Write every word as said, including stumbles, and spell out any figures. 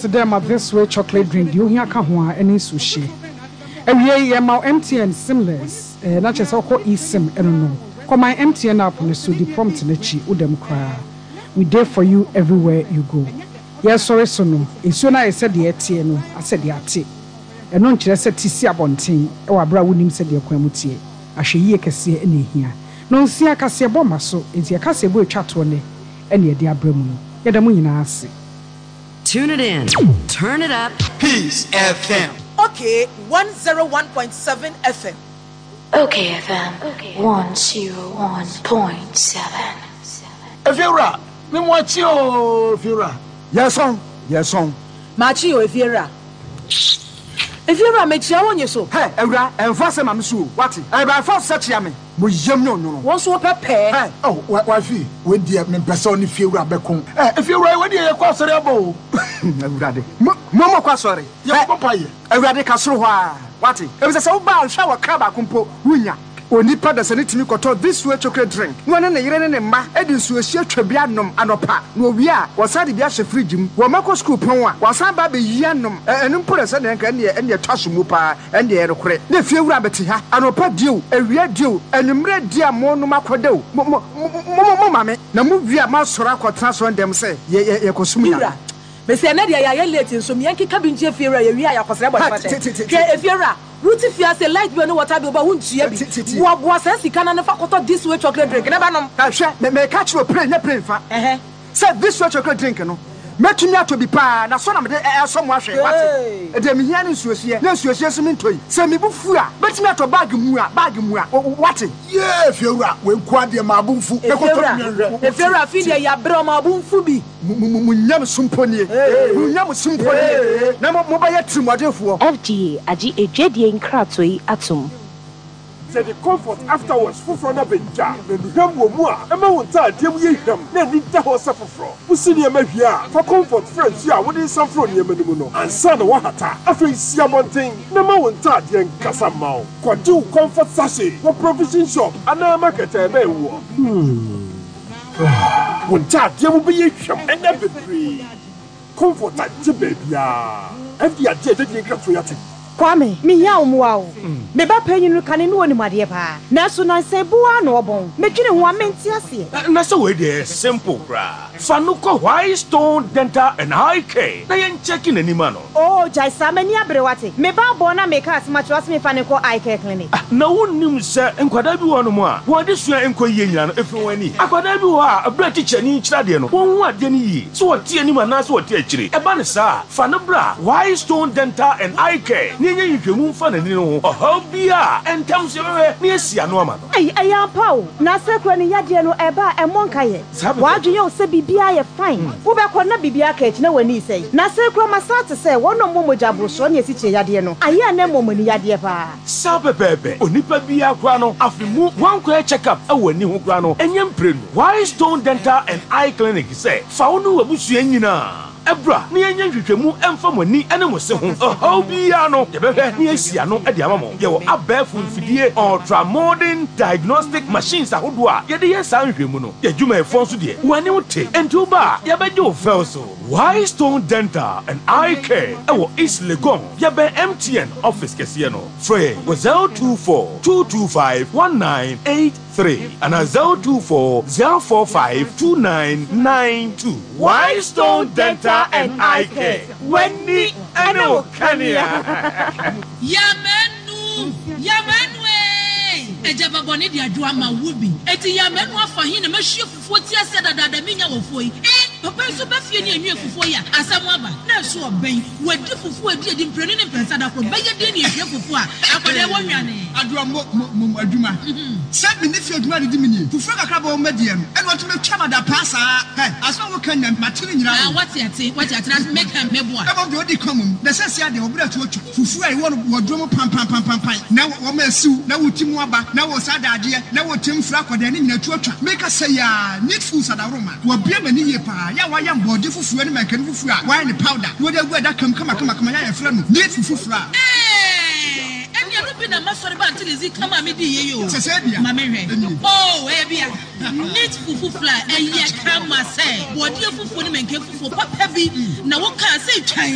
to them at this way chocolate drink. You hear kahwa any sushi. And we are my M T N seamless. Eh, not just oko eSIM. I don't know. Come my M T N app on the so the prompt lechi udem cry. We there for you everywhere you go. Yes, sorry, so no. It's when I said the T N I said the ati. And non chile said T C abonting. Or bra wouldn't said the aquamutie. I should ye can see any here. Non see a cassia bomber so is your cassia boy chat one. Any dear bremu. Yadamuina see. Tune it in. Turn it up. Peace F M. Okay, one oh one point seven F M. Okay, F M. Okay. one oh one point seven. Efira, me watch you, Efira. Yes, song. Yes, song. Machi o Efira. Efira me chia wonye so. Hey, Efira, enfase mam so. What? E ba fa search ya me. Mo yam no no. Won so pepe. Hey, oh, wa fi. We dey me person ni Efira bekon. Eh, Efira we dey e kwa sori abo. Efira de. Mo mo kwa sori. Ye papa ye. Efira de ka soro ho a. What? E be say wo ba hwa wa ka ba kompo wunya. Onipa da sane timi koto this way chocolate drink. No ne ne yire ne ne mma edi nsuo hie twabia nom anopa. No wi a wasade bia hye fridge mu. Wo mako school pon a wasan ba be yi anom. Enu mpore se ne nka ne ene twaso mu pa ene ye rekore. Na fie wura beti ha. Anopa dio, ewia dio, enumre dia mo no makodew. Mo mo mo mame. Na mu wi a ma sora kwotena so ndem se ye ye kosum ya. Me se na dia ya ye late nso me yanki kabinje fiera ye wi a yakosere botbate. Ke fiera Ruti fiase light be no water be oba huntua bi. Wo bo asa sika na fa koto this way chocolate drink. Na ba nom. Ka hwe me me catch you play nya play fa. Eh. Say this way chocolate drink no. Metumi ato bi pa na so na me de so mo ahwe wate. E de me hia ne nsuosie. Na nsuosie so me ntoi. Say me bu fu a betumi ato bag mu a bag mu a wate. Yeah, fiewura we kwa de ma bu fu. E koto me hwe. E fiewura fi de ya bre ma bu fu bi. Munyam sumponie. Munyam sumponie. Na mo ba ya trimodefo. F D A agi ejedie nkratoi atom. Say the comfort afterwards for na benja. Na nuham wo mu a ema won ta adem ye hwam. Na ni da ho se foforo. Usini e mahwia for comfort friends ya wo din sanfro ne emanim no. Ansa na wo hata. Afi sia monten. Na ma won ta adem kasa mawo. Kwaju comfort sachet for provision shop. Ana market e na ewo. Hmm. Won ta adem be ye hwam. Ena bebre. Comfort ati bebia. F D A je je nkratso yate. Kwame, me ya omwa o. Me ba panyin no kane no onimade pa. Na so na nse bua na obon. Me twene ho amenti ase. Na so we dey simple bra. Fanuko White Stone Dental and Eye Care. Na yen checking anima no. Oh, jai samani abrewate. Me ba bon na me ka asma chwas me Fanuko Eye Care clinic. Na wonnim se enkwada bi wono mo a. Wo de sua enko yie nyina no efi wani. Akwada bi wo a abra teacher ni kira de no. Won hu ade ni yi. So wo tie anima na so wo tie akire. E ba ne sa. Fanubra White Stone Dental and Eye Care. Nye yihwemu mfa na ni no. Oho bia entam se wewe ni esia no ama no. Ai ai ampa o. Na sekro ni yade no eba e monka ye. Wadwe o se bibia ye fine. Wo be ko na bibia ka echi na wani sei. Na sekro masate se wono momoja broso na esiche yade no. Aye na momoni yade pa. Sabe bebe. Onipa bia kwa no afimu wan kwa check up e wani ho kwa no. Enyem prenu. White Stone Dental and Eye Clinic say fa wono wabusu anyina. Ebra ni enye hwehwemu emfa mani ene mo se ho oho bia no ye behwe ni asia no e de amamo ye wo abafu mfidie ultra modern diagnostic machines ahodo a ye de ye san hwehmu no ye dwuma efo nso de wani wote enti oba ye be de ofel so White Stone Dental and Eye Care e wo East Legon ye be M T N office kese no free zero two four two two five one nine eight three and a zero two four zero four five two nine nine two. White Stone Dental and Eye Care. Wendy and Okania. Yamenu, Yamenu. Ejaba boni dia do ama wubi. Eti Yamenu afa hin na mahie fufuo ti ase dada da minya wofo yi. Eh, papa so ba fie ni anwie fufuo ya. Asam aba. Na so oben. Wadi fufuo adi adi mprenu ne pensa da ko. Ba ye de ni ehwe fufuo a. Akode wo nwane. Adura mo mo aduma. Se bi ne fie aduma de di mini. Fufuo kakra ba o medie no. E no to me twa da pasa. Hey, aso wo kan na matire nyina. Ah, what yate? What yate? Na make am mebo a. E bo de odi komum. Na se se ade obura to otu. Fufuo ai wo wo drum pam pam pam pam pam. Na wo ma siu, na wo timu aba. Na wo sadade na wo temfra kwada ne nyina tuatwa make say ya need food sadaroma wo bia mani ye pa ya wa ya mbode fufuo ne makani fufuo a wa ne powder wo de gu da kam kama kama kama ya yefra no need fufuo a eh enya no bi na masori ba ntili zi kama me di ye yo sese bia ma me hwe oh e bia need fufuo a eye kama say wo de fufuo ne manke fufuo papa bi na wo ka say twan